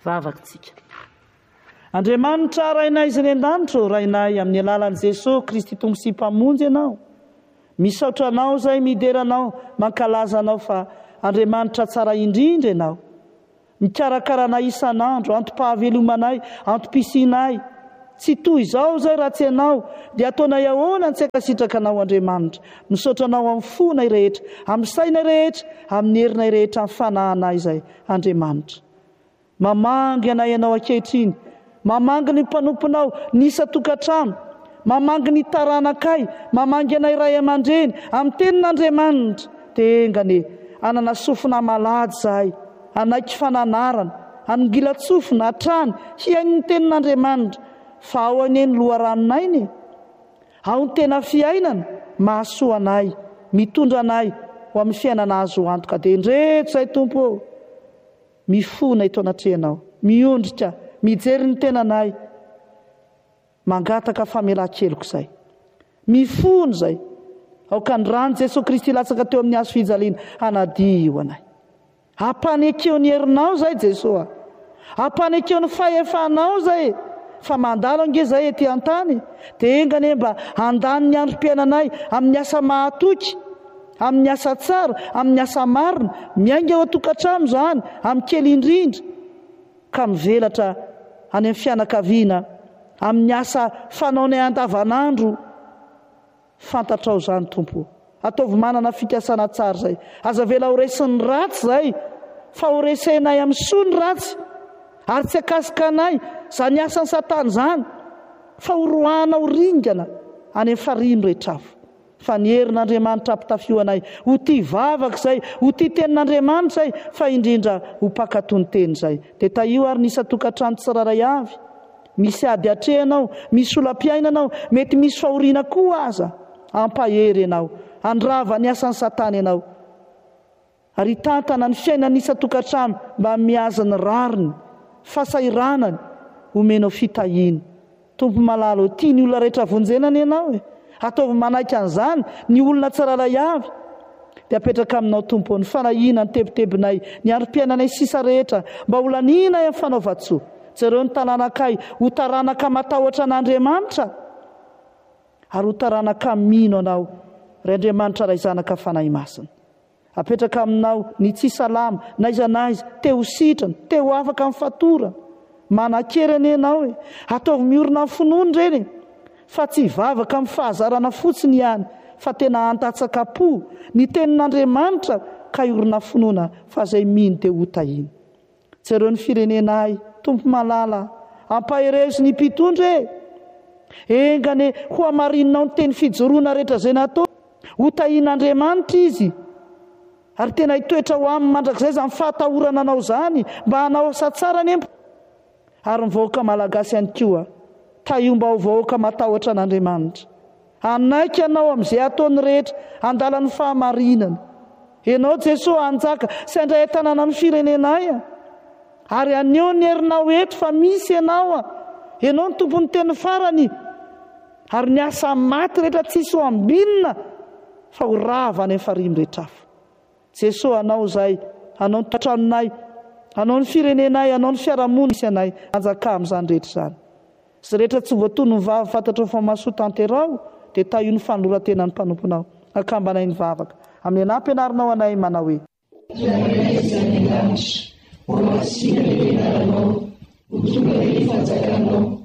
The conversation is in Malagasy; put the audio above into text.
vavatsika. Andriamanitra rainay izay ny an-danitra rainay amin'ny alalan'i Jesosy Kristy tonga sy mpamonjy ianao. Misaotra anao zay mideranao mankalaza anao fa Andriamanitra tsara indrindra ianao. Mikarakarana isan'andro, antom-pahavelomanay, antom-pisinay. Tsy toy izao zay raha tsy ianao dia ataonay ahoana tsy akasitraka anao Andriamanitra. Misaotra anao amin'ny fonay rehetra, amin'ny sainay rehetra, amin'ny herinay rehetra, amin'ny fanahinay zay Andriamanitra. Mamangy anay ianao ankehitriny. Mamangy ny mpanomponao nisa-tokantrano, mamangy ny taranakay, mamangy anay ray aman-dreny amin'ny tenin'Andriamanitra. Tengane anana sofina malady zahay, anaiky fananarana, anongilatsofina hatrany hiain'ny tenin'Andriamanitra. Fa ao aneny loharanonay ny ao ny tena fiainana mahasoa anay, mitondra anay ho amin'ny fiainana azo antoka. Dia ndreto zay Tompo, mifona ito anatrehanao, miondrika, mijery ny tenanay, mangataka famelan-keloko zay, mifona zay. Aoka ny rano Jesosy Kristy latsaka teo amin'ny hazo fijaliana hanadio anay. Ampanekeo ny herinao zay Jesosy, ampanekeo ny fahefanao zay. Fa mandalo ange zay ety an-tany dia engane mba handany ny androm-piainanay amin'ny asa mahatoky, amin'ny asa tsara, amin'ny asa marina, miainga ao an-tokantrano zany amin'ny kely indrindra, ka mivelatra any amin'ny fianakaviana, amin'ny asa fanaonay andavanandro. Fantatrao zany Tompo, ataovy manana fikasana tsara zay. Aza vela ho resin'ny ratsy zay, fa ho resenay amin'ny soa ny ratsy, ary tsy akasika anay zany asan'ny Satana zany, fa ho roana ho ringana any amin'ny farino rehetravo. Fa ny herin'Andriamanitra ampitafio anay ho tia vavaka zay, ho tia tenin'Andriamanitra zay, fa indrindra ho pakatony teny zay. Dia taio ary nisa-tokantrano tsiraray avy, misy ady atrehanao, misy olam-piainanao, mety misy fahoriana koa aza, ampahery ianao, andrava ny asan'ny Satana ianao, ary tantana ny fiainana nisa-tokantrano mba mihaza ny rariny, fasairanany, omenao fitahiana. Tompo malalo, tia ny olona rehetra vonjenany ianao ataovy manaiky an'izany ny olona tsiraray avy. Dia apetraka aminao Tompo ny fanahiana, ny tebotebonay, ny androm-piainanay sisa rehetra, mba ho laninay amin'ny fanaova-tsoa. Jereo ny taranakay ho taranaka matahotra an'Andriamanitra, ary ho taranaka mino anao ry Andriamanitra ray zanaka fanahy masina. Apetraka aminao ny tsy salama, naiza naiza, teo sitrana, teo afaka amin'ny fatora, manan-kerany ianao ataovy miorina amin'ny finoany ireny, fa tsy vavaka amin'ny fahazarana fotsiny ihany, fa tena antatsaka-po ny tenin'Andriamanitra ka iorina finoana, fa zay mino dia ho tahina. Jereo ny firenenay Tompo malala, ampaherezo ny mpitondra engane ho amarinonao ny teny fijoroana rehetra zay natao, ho tahin'Andriamanitra izy, ary tena hitoetra ho amin'ny mandrakizay zany fahatahorana anao zany mba hanao asa tsara ny empo. Ary ny vahoaka malagasy ihany koa, tahio mba ho vahoaka matahotra an'Andriamanitra. Anaiky ianao amin'izay ataony rehetra, andalan'ny fahamarinana. Ianao Jesosy anjaka sy andray tanàna amin'ny firenenay, ary aneo ny herinao eto fa misy ianao, ianao ny tompony teny farany, ary ny asa maty rehetra tsisy ho ambinina, fa ho rava any amin'ny farimo rehetrafo. Jesosy anao zay, anao ny tatranonay, anao ny firenenay, anao ny fiarahamonina isy anay, anjaka amin'izany rehetra zany. Sy rehetra tsy voatono ny vava fantatrao fa mahasoa tanterao, dia taio ny fanolora-tenan'ny mpanomponao, akambanay ny vavaka. Amin'ny anam-pianarinao anay manao hoe Zany lanitra, ho masina ny venaranao, ho tonga ny fanjakanao.